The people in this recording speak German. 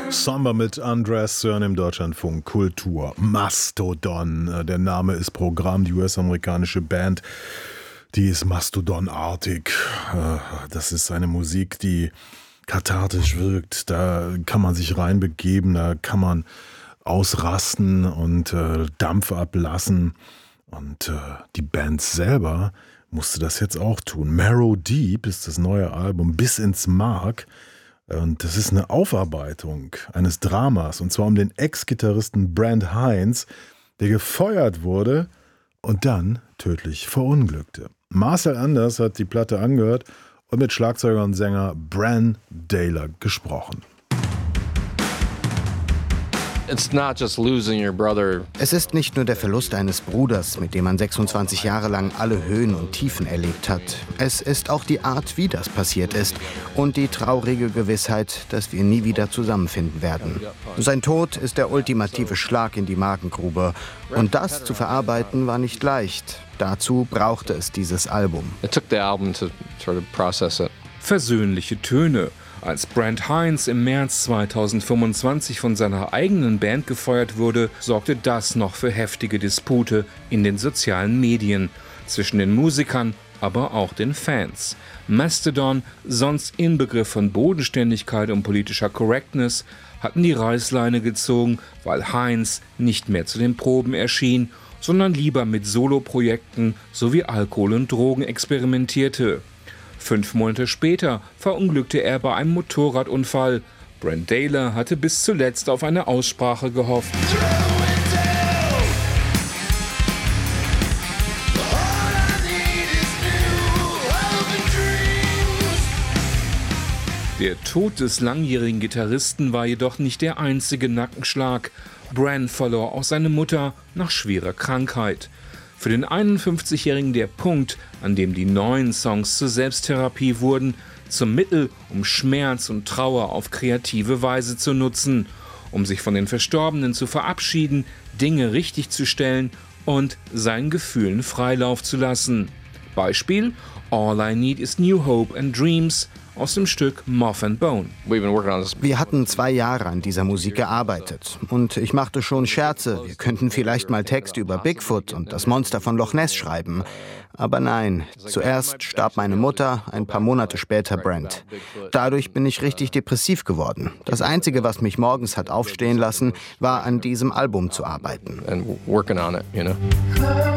Samba mit Andreas Cern im Deutschlandfunk Kultur. Mastodon, der Name ist Programm, die US-amerikanische Band, die ist mastodonartig. Das ist eine Musik, die kathartisch wirkt, da kann man sich reinbegeben, da kann man ausrasten und Dampf ablassen. Und die Band selber musste das jetzt auch tun. Marrow Deep ist das neue Album, bis ins Mark. Und das ist eine Aufarbeitung eines Dramas, und zwar um den Ex-Gitarristen Brent Hinds, der gefeuert wurde und dann tödlich verunglückte. Marcel Anders hat die Platte angehört und mit Schlagzeuger und Sänger Brann Dailor gesprochen. Es ist nicht nur der Verlust eines Bruders, mit dem man 26 Jahre lang alle Höhen und Tiefen erlebt hat. Es ist auch die Art, wie das passiert ist und die traurige Gewissheit, dass wir nie wieder zusammenfinden werden. Sein Tod ist der ultimative Schlag in die Magengrube. Und das zu verarbeiten war nicht leicht. Dazu brauchte es dieses Album. Versöhnliche Töne. Als Brent Hinds im März 2025 von seiner eigenen Band gefeuert wurde, sorgte das noch für heftige Dispute in den sozialen Medien, zwischen den Musikern, aber auch den Fans. Mastodon, sonst Inbegriff von Bodenständigkeit und politischer Correctness, hatten die Reißleine gezogen, weil Hinds nicht mehr zu den Proben erschien, sondern lieber mit Soloprojekten sowie Alkohol und Drogen experimentierte. 5 Monate später verunglückte er bei einem Motorradunfall. Brann Dailor hatte bis zuletzt auf eine Aussprache gehofft. Der Tod des langjährigen Gitarristen war jedoch nicht der einzige Nackenschlag. Brann verlor auch seine Mutter nach schwerer Krankheit. Für den 51-Jährigen der Punkt, an dem die neuen Songs zur Selbsttherapie wurden, zum Mittel, um Schmerz und Trauer auf kreative Weise zu nutzen, um sich von den Verstorbenen zu verabschieden, Dinge richtigzustellen und seinen Gefühlen Freilauf zu lassen. Beispiel: All I Need Is New Hope and Dreams aus dem Stück Moth and Bone. Wir hatten 2 Jahre an dieser Musik gearbeitet und ich machte schon Scherze. Wir könnten vielleicht mal Texte über Bigfoot und das Monster von Loch Ness schreiben. Aber nein, zuerst starb meine Mutter, ein paar Monate später Brent. Dadurch bin ich richtig depressiv geworden. Das Einzige, was mich morgens hat aufstehen lassen, war an diesem Album zu arbeiten.